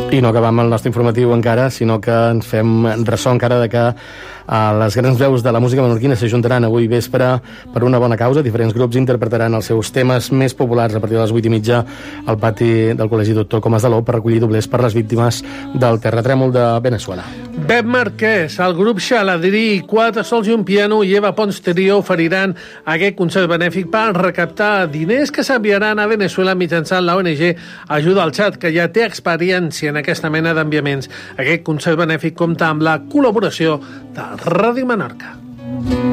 I no acabam el nostre informatiu encara, sinó que ens fem ressò encara de que les grans veus de la música menorquina s'ajuntaran avui vespre per una bona causa. Diferents grups interpretaran els seus temes més populars a partir de les 8:30 al pati del Col·legi Doctor Comas de l'Ou per recollir doblers per les víctimes del terratrèmol de Veneçuela. Bep Marquès, el grup Xaladrí, Quatre sols i un piano i Eva Pons Trio oferiran aquest concert benèfic per recaptar diners que s'enviaran a Veneçuela mitjançant la ONG Ajuda al Xat, que ja té experiència en aquesta mena d'enviaments. Aquest concert benèfic compta amb la col·laboració de Ràdio Menorca.